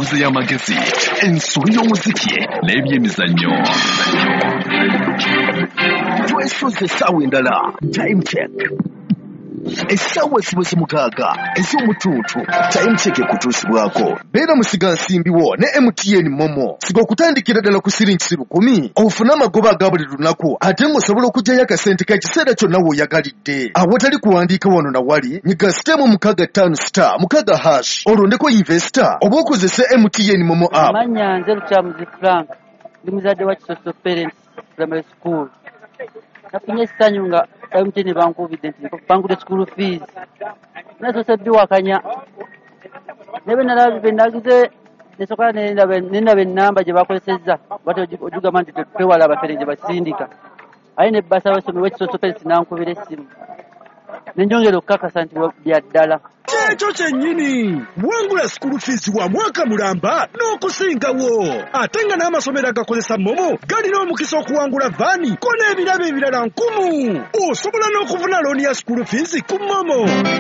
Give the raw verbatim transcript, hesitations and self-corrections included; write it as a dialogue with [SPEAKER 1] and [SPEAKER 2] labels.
[SPEAKER 1] enfuuzi y'amagezi ensobi y'omuziki n'ebyemizannyo. Twesuze essaawa endala time check. Essaawa ziweze mukaaga ez'omutuutu time check ekutuusibwako. Beera musiga nsimbiwo ne M T N Momo siga okutandikira ddala ku siringi lukumi ofune amagoba aga buli lunaku ate ng'osobola okuggyayo akasente k'ekiseera kyonna w'oyagalidde. Awatali kuwandiika wano na wali nyiga sitemu mukaaga ttaano star mukaaga hash olondeko investor oba okozese M T N Momo app.
[SPEAKER 2] Amanya nze Lukyamuzi Frank ndi muzadde wa Kisoso Parents Primary School. Nafunye essanyu nga M T N bankubidde nti bangudde school fees. Nasoose biwakanya. Nebe nalaba bendagize nesokola nenaba ennamba gye bakozesezza bati ojugamba nti twewala abafere gye basindika. Aye ne bbasa abasomyi w'Ekisoso Parents nankubira essimu. Nenjongera okukakasa nti bya ddala.
[SPEAKER 3] Ekyo kyennyini wangula school fees wa mwaka mulamba n'okusingawo ate nga n'amasomero agakozesa Momo galina omukisa okuwangula vaani ko n'ebirabo ebirala nkumu. Osobola n'okufuna looni ya school fees ku Momo.